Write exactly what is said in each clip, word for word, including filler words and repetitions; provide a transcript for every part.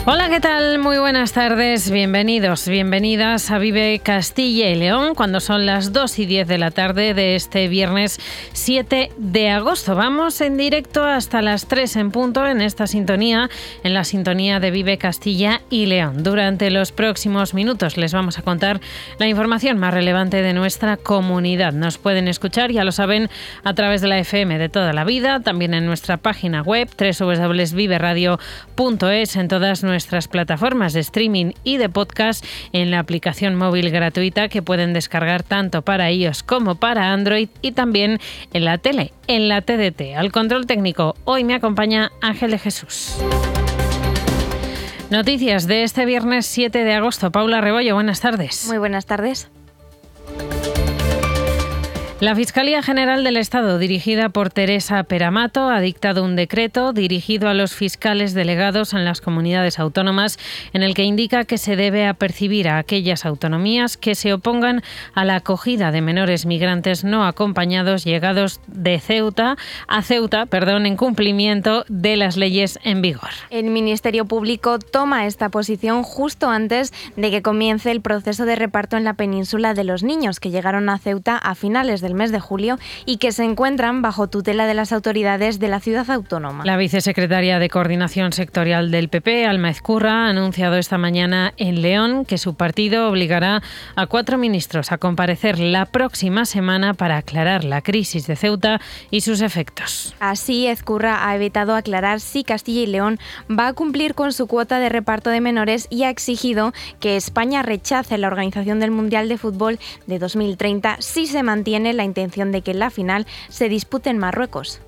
Hola, ¿qué tal? Muy buenas tardes, bienvenidos, bienvenidas a Vive Castilla y León, cuando son las dos y diez de la tarde de este viernes siete de agosto. Vamos en directo hasta las tres en punto en esta sintonía, en la sintonía de Vive Castilla y León. Durante los próximos minutos les vamos a contar la información más relevante de nuestra comunidad. Nos pueden escuchar, ya lo saben, a través de la F M de toda la vida, también en nuestra página web doble u doble u doble u punto vive radio punto es, en todas nuestras nuestras plataformas de streaming y de podcast, en la aplicación móvil gratuita que pueden descargar tanto para iOS como para Android, y también en la tele, en la T D T. Al control técnico hoy me acompaña Ángel de Jesús. Noticias de este viernes siete de agosto. Paula Rebollo, buenas tardes. Muy buenas tardes. La Fiscalía General del Estado, dirigida por Teresa Peramato, ha dictado un decreto dirigido a los fiscales delegados en las comunidades autónomas, en el que indica que se debe apercibir a aquellas autonomías que se opongan a la acogida de menores migrantes no acompañados llegados de Ceuta a Ceuta, perdón, en cumplimiento de las leyes en vigor. El Ministerio Público toma esta posición justo antes de que comience el proceso de reparto en la península de los niños que llegaron a Ceuta a finales de del mes de julio y que se encuentran bajo tutela de las autoridades de la ciudad autónoma. La vicesecretaria de Coordinación Sectorial del P P, Alma Ezcurra, ha anunciado esta mañana en León que su partido obligará a cuatro ministros a comparecer la próxima semana para aclarar la crisis de Ceuta y sus efectos. Así, Ezcurra ha evitado aclarar si Castilla y León va a cumplir con su cuota de reparto de menores y ha exigido que España rechace la organización del Mundial de Fútbol de dos mil treinta si se mantiene la intención de que la final se dispute en Marruecos.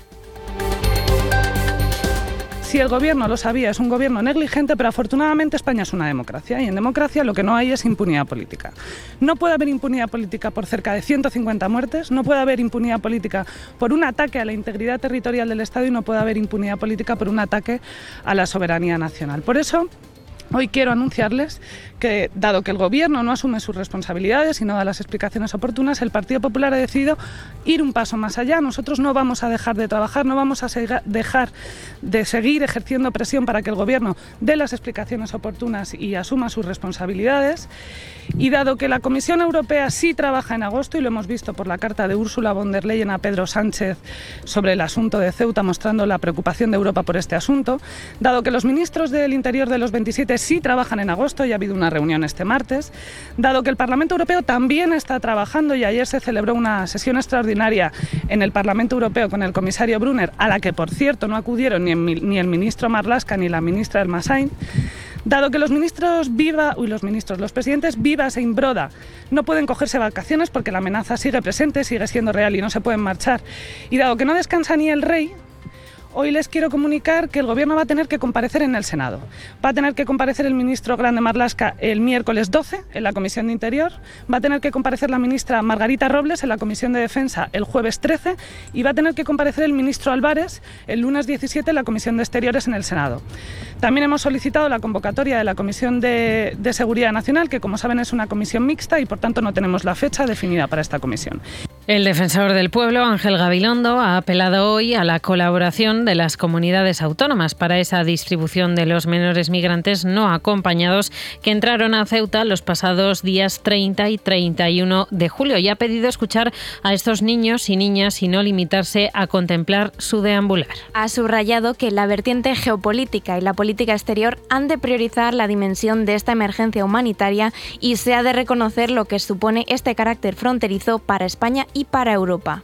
Si el gobierno lo sabía, es un gobierno negligente, pero afortunadamente España es una democracia y en democracia lo que no hay es impunidad política. No puede haber impunidad política por cerca de ciento cincuenta muertes, no puede haber impunidad política por un ataque a la integridad territorial del Estado y no puede haber impunidad política por un ataque a la soberanía nacional. Por eso, hoy quiero anunciarles que, dado que el Gobierno no asume sus responsabilidades y no da las explicaciones oportunas, el Partido Popular ha decidido ir un paso más allá. Nosotros no vamos a dejar de trabajar, no vamos a dejar de seguir ejerciendo presión para que el Gobierno dé las explicaciones oportunas y asuma sus responsabilidades. Y dado que la Comisión Europea sí trabaja en agosto, y lo hemos visto por la carta de Ursula von der Leyen a Pedro Sánchez sobre el asunto de Ceuta, mostrando la preocupación de Europa por este asunto, dado que los ministros del Interior de los veintisiete sí trabajan en agosto, y ha habido una reunión este martes, dado que el Parlamento Europeo también está trabajando, y ayer se celebró una sesión extraordinaria en el Parlamento Europeo con el comisario Brunner, a la que, por cierto, no acudieron ni, en, ni el ministro Marlaska ni la ministra Elmasain, dado que los ministros Viva, uy, los ministros, los presidentes Vivas e Imbroda no pueden cogerse vacaciones porque la amenaza sigue presente, sigue siendo real y no se pueden marchar, y dado que no descansa ni el rey, hoy les quiero comunicar que el Gobierno va a tener que comparecer en el Senado. Va a tener que comparecer el ministro Grande Marlaska el miércoles doce en la Comisión de Interior, va a tener que comparecer la ministra Margarita Robles en la Comisión de Defensa el jueves trece y va a tener que comparecer el ministro Álvarez el lunes diecisiete en la Comisión de Exteriores en el Senado. También hemos solicitado la convocatoria de la Comisión de, de Seguridad Nacional, que como saben es una comisión mixta y por tanto no tenemos la fecha definida para esta comisión. El defensor del pueblo, Ángel Gabilondo, ha apelado hoy a la colaboración de las comunidades autónomas para esa distribución de los menores migrantes no acompañados que entraron a Ceuta los pasados días treinta y treinta y uno de julio, y ha pedido escuchar a estos niños y niñas y no limitarse a contemplar su deambular. Ha subrayado que la vertiente geopolítica y la política exterior han de priorizar la dimensión de esta emergencia humanitaria y se ha de reconocer lo que supone este carácter fronterizo para España y para Europa.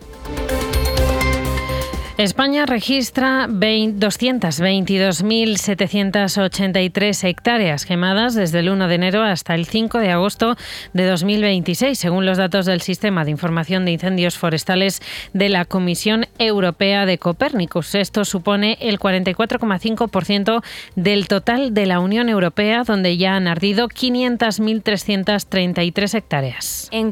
España registra doscientas veintidós mil setecientas ochenta y tres hectáreas quemadas desde el uno de enero hasta el cinco de agosto de dos mil veintiséis, según los datos del Sistema de Información de Incendios Forestales de la Comisión Europea de Copernicus. Esto supone el cuarenta y cuatro coma cinco por ciento del total de la Unión Europea, donde ya han ardido quinientas mil trescientas treinta y tres hectáreas. En